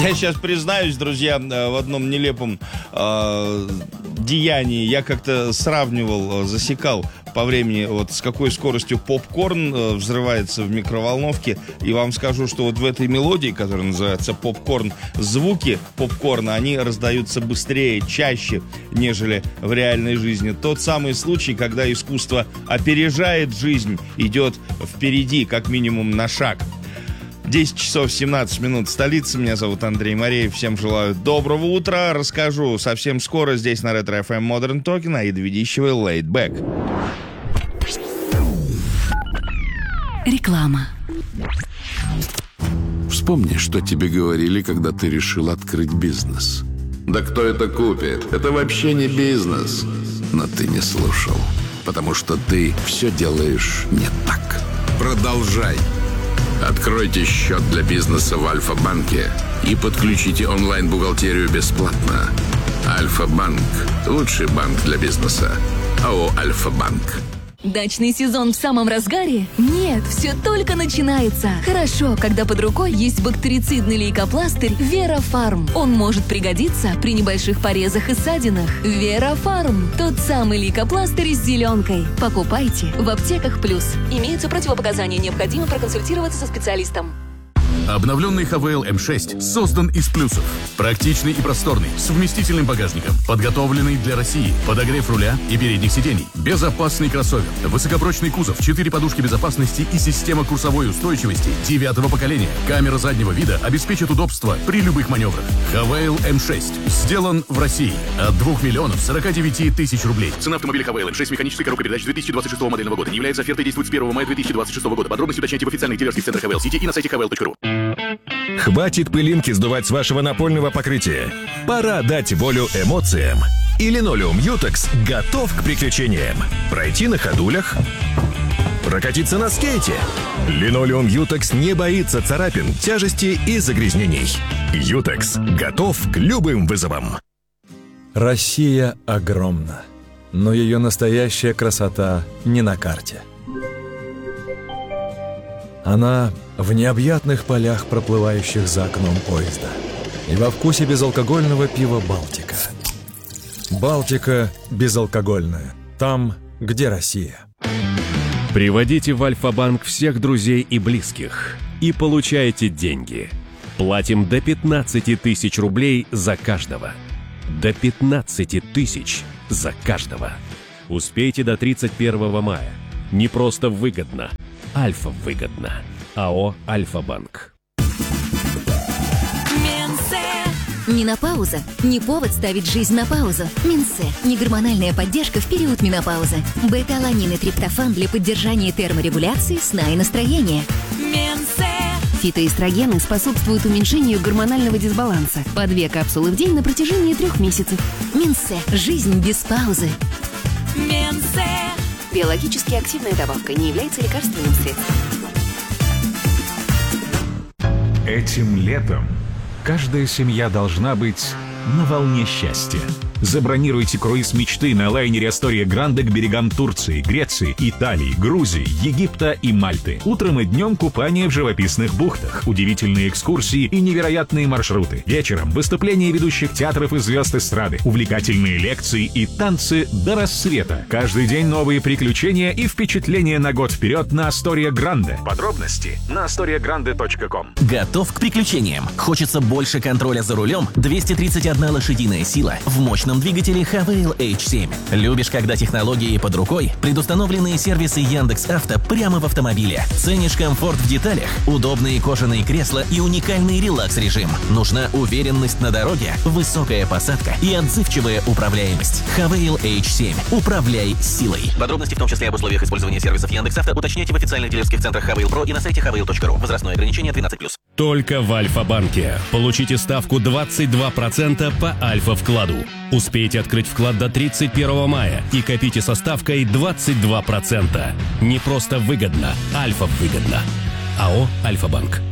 Я сейчас признаюсь, друзья, в одном нелепом деянии. Я как-то сравнивал, засекал по времени, вот с какой скоростью попкорн взрывается в микроволновке. И вам скажу, что вот в этой мелодии, которая называется попкорн, звуки попкорна, они раздаются быстрее, чаще, нежели в реальной жизни. Тот самый случай, когда искусство опережает жизнь, идет впереди, как минимум на шаг. 10 часов 17 минут в столице. Меня зовут Андрей Мореев. Всем желаю доброго утра. Расскажу совсем скоро здесь на Ретро FM Modern Talking, а и ведущего Laid Back. Реклама. Вспомни, что тебе говорили, когда ты решил открыть бизнес. Да кто это купит? Это вообще не бизнес. Но ты не слушал, потому что ты все делаешь не так. Продолжай. Откройте счет для бизнеса в Альфа-банке и подключите онлайн-бухгалтерию бесплатно. Альфа-банк – лучший банк для бизнеса. АО «Альфа-банк». Дачный сезон в самом разгаре? Нет, все только начинается. Хорошо, когда под рукой есть бактерицидный лейкопластырь Вера-Фарм. Он может пригодиться при небольших порезах и ссадинах. Вера-Фарм – тот самый лейкопластырь с зеленкой. Покупайте в аптеках Плюс. Имеются противопоказания, необходимо проконсультироваться со специалистом. Обновленный ХВЛ М6 создан из плюсов. Практичный и просторный, с вместительным багажником, подготовленный для России, подогрев руля и передних сидений, безопасный кроссовер, высокопрочный кузов, 4 подушки безопасности и система курсовой устойчивости 9-го поколения. Камера заднего вида обеспечит удобство при любых маневрах. ХВЛ М6 сделан в России от 2 миллионов 49 тысяч рублей. Цена автомобиля ХВЛ М6 с механической коробкой передач 2026 модельного года. Не является офертой, действует с 1 мая 2026 года. Подробности уточняйте в официальных дилерских центрах ХВЛ Сити и на сайте hvl.ru. Хватит пылинки сдувать с вашего напольного покрытия. Пора дать волю эмоциям. И линолеум Ютекс готов к приключениям. Пройти на ходулях, прокатиться на скейте. Линолеум Ютекс не боится царапин, тяжести и загрязнений. Ютекс готов к любым вызовам. Россия огромна, но ее настоящая красота не на карте. Она в необъятных полях, проплывающих за окном поезда. И во вкусе безалкогольного пива «Балтика». «Балтика» безалкогольная. Там, где Россия. Приводите в Альфа-банк всех друзей и близких и получайте деньги. Платим до 15 тысяч рублей за каждого. До 15 тысяч за каждого. Успейте до 31 мая. Не просто выгодно. Альфа выгодно. АО «Альфа-банк». Не на паузу, не повод ставить жизнь на паузу. Минсе – негормональная поддержка в период менопаузы. Бета-аланин и триптофан для поддержания терморегуляции, сна и настроения. Минсе. Фитоэстрогены способствуют уменьшению гормонального дисбаланса. По 2 капсулы в день на протяжении 3 месяцев. Минсе – жизнь без паузы. Минсе. Биологически активная добавка, не является лекарственным средством. Этим летом каждая семья должна быть на волне счастья. Забронируйте круиз мечты на лайнере Астория Гранде к берегам Турции, Греции, Италии, Грузии, Египта и Мальты. Утром и днем купание в живописных бухтах, удивительные экскурсии и невероятные маршруты. Вечером выступления ведущих театров и звезд эстрады, увлекательные лекции и танцы до рассвета. Каждый день новые приключения и впечатления на год вперед на Астория Гранде. Подробности на astoriagrande.com. Готов к приключениям? Хочется больше контроля за рулем? 231 лошадиная сила в мощном двигателе HVL H7. Любишь, когда технологии под рукой? Предустановленные сервисы Яндекс.Авто прямо в автомобиле. Ценишь комфорт в деталях? Удобные кожаные кресла и уникальный релакс-режим. Нужна уверенность на дороге, высокая посадка и отзывчивая управляемость. HVL H7. Управляй силой. Подробности, в том числе об условиях использования сервисов Яндекс.Авто, уточняйте в официальных дилерских центрах HVL Pro и на сайте hvl.ru. Возрастное ограничение 12+. Только в Альфа-банке. Получите ставку 22% по Альфа-вкладу. Успейте открыть вклад до 31 мая и копите со ставкой 22%. Не просто выгодно, Альфа выгодно. АО «Альфа-банк».